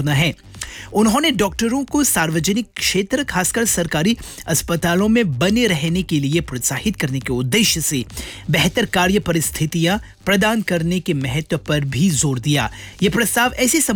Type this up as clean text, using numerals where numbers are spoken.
करना है। उन्होंने डॉक्टरों को सार्वजनिक क्षेत्र खासकर सरकारी अस्पतालों में बने रहने के लिए प्रोत्साहित करने के उद्देश्य से बेहतर कार्य परिस्थितियां प्रदान करने के महत्व पर भी जोर दिया। ये प्रस्ताव ऐसे